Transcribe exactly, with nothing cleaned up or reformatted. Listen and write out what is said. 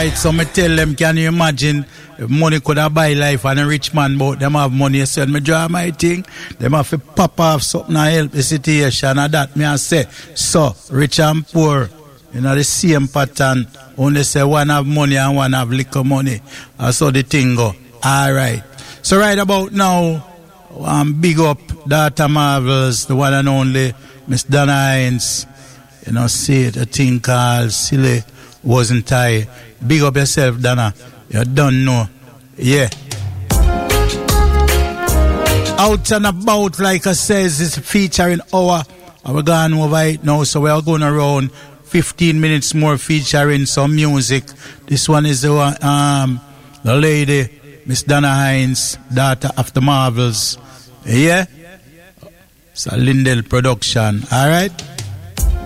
Alright, so me tell them, can you imagine if money could have buy life and a rich man, but them have money, so me draw my thing, them have to pop off something and help the situation, and that me I say, so, rich and poor, you know, the same pattern, only say one have money and one have little money, and so the thing go. Alright, so right about now, um, big up Daughter Marvels, the one and only Miss Donna Hines, you know, see it, a thing called Silly Wasn't I. Big up yourself, Donna. You don't know. Yeah. Out and about, like I says, is featuring our. We're going over it now, so we're going around fifteen minutes more featuring some music. This one is the one, um, the lady, Miss Donna Hines, Daughter of the Marvels. Yeah? It's a Lindell production. All right?